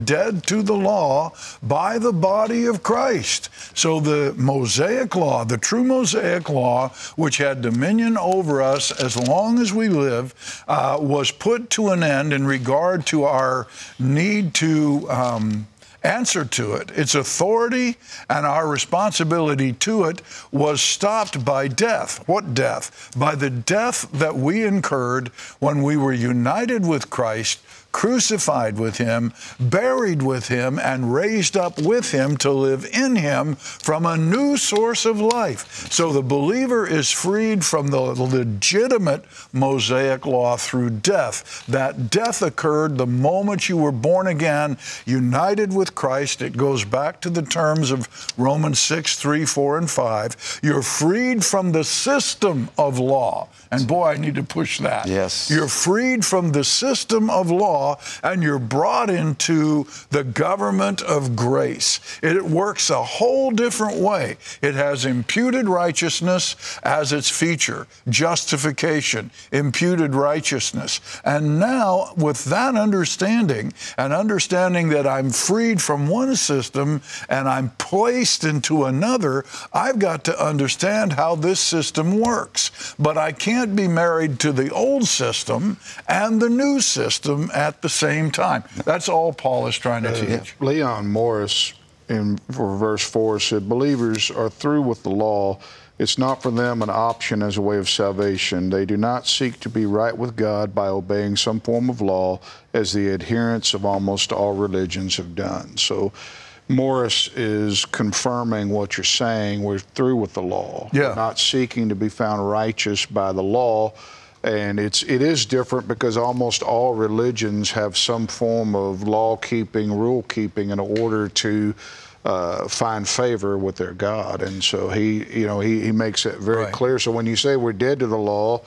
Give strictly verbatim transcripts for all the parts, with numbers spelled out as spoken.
dead to the law by the body of Christ. So the Mosaic law, the true Mosaic law, which had dominion over us as long as we live, uh, was put to an end in regard to our need to um, answer to it. Its authority and our responsibility to it was stopped by death. What death? By the death that we incurred when we were united with Christ, crucified with him, buried with him, and raised up with him to live in him from a new source of life. So the believer is freed from the legitimate Mosaic law through death. That death occurred the moment you were born again, united with Christ. It goes back to the terms of Romans six, three, four, and five. You're freed from the system of law. And boy, I need to push that. Yes. You're freed from the system of law, and you're brought into the government of grace. It works a whole different way. It has imputed righteousness as its feature, justification, imputed righteousness. And now, with that understanding, and understanding that I'm freed from one system and I'm placed into another, I've got to understand how this system works. But I can't be married to the old system and the new system at the same time. That's all Paul is trying to uh, teach. Leon Morris in for verse four said, believers are through with the law. It's not for them an option as a way of salvation. They do not seek to be right with God by obeying some form of law, as the adherents of almost all religions have done. So Morris is confirming what you're saying. We're through with the law. Yeah. We're not seeking to be found righteous by the law. And it's, it is different because almost all religions have some form of law-keeping, rule-keeping in order to uh, find favor with their God. And so he, you know, he, he makes it very right. clear. So when you say we're dead to the law,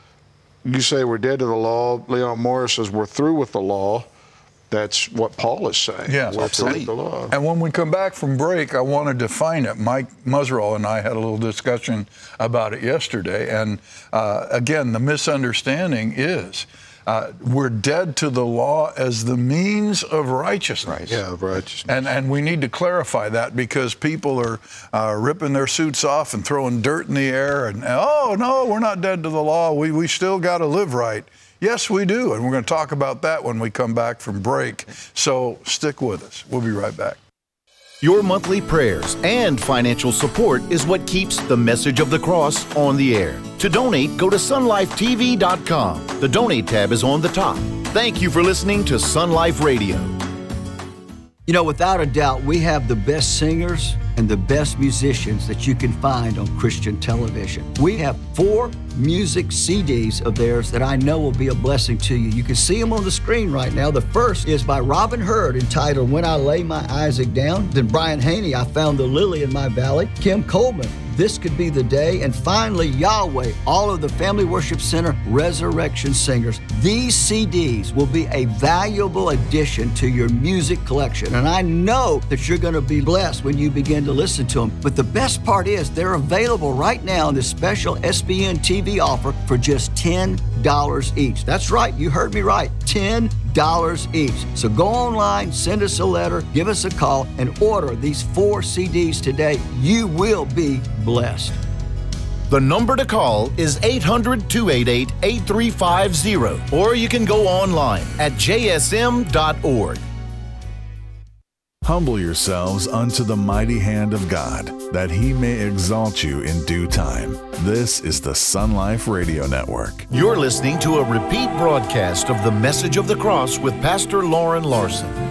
you say we're dead to the law. Leon Morris says we're through with the law. That's what Paul is saying. Yes, we're absolutely. through with the law. And when we come back from break, I want to define it. Mike Muzzrell and I had a little discussion about it yesterday. And uh, again, the misunderstanding is uh, we're dead to the law as the means of righteousness. Right. Yeah, of righteousness. And and we need to clarify that, because people are uh, ripping their suits off and throwing dirt in the air. And, oh, no, we're not dead to the law. We, we still got to live right. Yes, we do, and we're going to talk about that when we come back from break. So stick with us. We'll be right back. Your monthly prayers and financial support is what keeps the message of the cross on the air. To donate, go to sun life t v dot com. The Donate tab is on the top. Thank you for listening to Sun Life Radio. You know, without a doubt, we have the best singers and the best musicians that you can find on Christian television. We have four music C Ds of theirs that I know will be a blessing to you. You can see them on the screen right now. The first is by Robin Hurd, entitled When I Lay My Isaac Down. Then Brian Haney, I Found the Lily in My Valley. Kim Coleman, This Could Be the Day. And finally, Yahweh, all of the Family Worship Center Resurrection Singers. These C Ds will be a valuable addition to your music collection. And I know that you're going to be blessed when you begin to listen to them. But the best part is they're available right now in this special S B N T V offer for just ten dollars each. That's right, you heard me right, ten dollars each. So go online, send us a letter, give us a call, and order these four C Ds today. You will be blessed. The number to call is eight hundred, two eight eight, eight three five zero, or you can go online at j s m dot org. Humble yourselves unto the mighty hand of God, that he may exalt you in due time. This is the Sun Life Radio Network. You're listening to a repeat broadcast of the Message of the Cross with Pastor Lauren Larson.